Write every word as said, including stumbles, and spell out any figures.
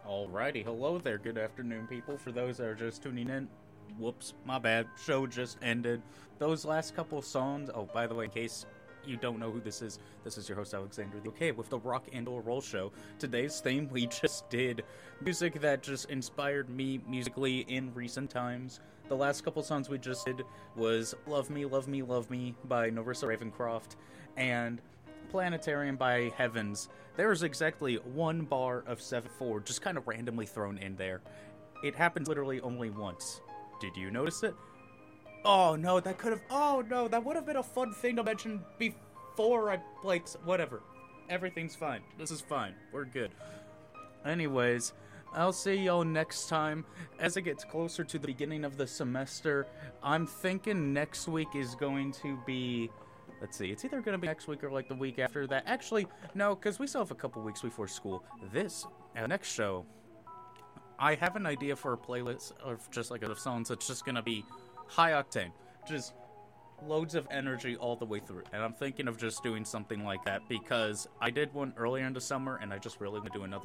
Alrighty, hello there, good afternoon, people. For those that are just tuning in, whoops, my bad, show just ended. Those last couple songs, oh, by the way, in case you don't know who this is, this is your host, Alexander. Okay, with the Rock and Roll Show. Today's theme, we just did music that just inspired me musically in recent times. The last couple songs we just did was Love Me, Love Me, Love Me by Nerissa Ravencroft, and Planetarium by Heavens. There's exactly one bar of seven four just kind of randomly thrown in there. It happens literally only once. Did you notice it? Oh no, that could have, oh no, that would have been a fun thing to mention before I, like, whatever. Everything's fine. This is fine. We're good. Anyways, I'll see y'all next time. As it gets closer to the beginning of the semester, I'm thinking next week is going to be... Let's see, it's either going to be next week or like the week after that. Actually, no, because we still have a couple weeks before school. This, uh, next show, I have an idea for a playlist of just like of songs that's just going to be high octane. Just loads of energy all the way through. And I'm thinking of just doing something like that because I did one earlier in the summer and I just really want to do another